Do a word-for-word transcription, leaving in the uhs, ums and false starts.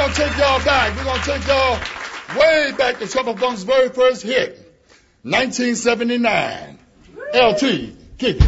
going to take y'all back. We're going to take y'all way back to Trouble Funk's very first hit, nineteen seventy-nine. L T, kick it.